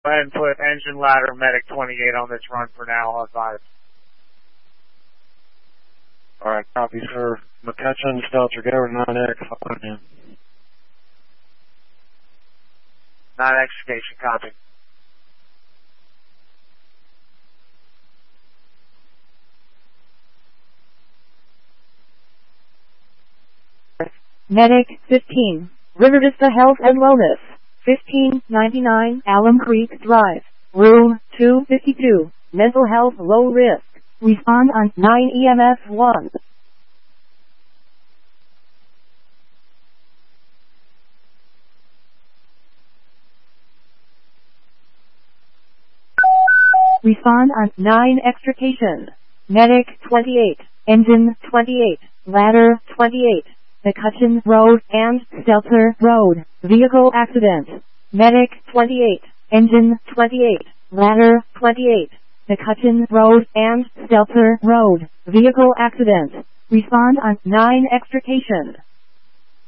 Go ahead and put engine, ladder, medic 28 on this run for now, I'll advise. Alright, copy, sir. McCutcheon, Delta, go to 9X, on in. 9X station, copy. Medic 15, River Vista Health and Wellness, 1599 Alum Creek Drive, room 252, mental health low risk. Respond on 9 EMS 1. Respond on 9 extrication. Medic 28, engine 28, ladder 28, McCutcheon Road and Stelter Road, vehicle accident. Medic 28, engine 28, ladder 28, McCutcheon Road and Stelter Road, vehicle accident. Respond on 9 extrication.